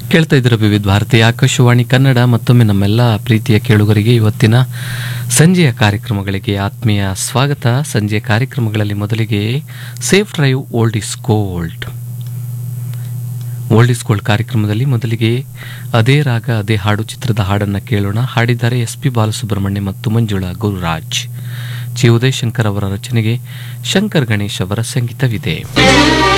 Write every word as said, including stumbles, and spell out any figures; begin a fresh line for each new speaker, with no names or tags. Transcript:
ಕೇಳ್ತಾ ಇದ್ದೀರ ವಿವಿಧ ಭಾರತಿ ಆಕಾಶವಾಣಿ ಕನ್ನಡ. ಮತ್ತೊಮ್ಮೆ ನಮ್ಮೆಲ್ಲ ಪ್ರೀತಿಯ ಕೇಳುಗರಿಗೆ ಇವತ್ತಿನ ಸಂಜೆಯ ಕಾರ್ಯಕ್ರಮಗಳಿಗೆ ಆತ್ಮೀಯ ಸ್ವಾಗತ. ಸಂಜೆಯ ಕಾರ್ಯಕ್ರಮಗಳಲ್ಲಿ ಮೊದಲಿಗೆ safe drive old is gold old is gold ಕಾರ್ಯಕ್ರಮದಲ್ಲಿ ಮೊದಲಿಗೆ ಅದೇ ರಾಗ ಅದೇ ಹಾಡು ಚಿತ್ರದ ಹಾಡನ್ನು ಕೇಳೋಣ. ಹಾಡಿದ್ದಾರೆ ಎಸ್ ಪಿ ಬಾಲಸುಬ್ರಹ್ಮಣ್ಯ ಮತ್ತು ಮಂಜುಳಾ ಗುರುರಾಜ್. ಜಿ ಉದಯಶಂಕರ್ ಅವರ ರಚನೆಗೆ ಶಂಕರ್ ಗಣೇಶ್ ಅವರ ಸಂಗೀತವಿದೆ.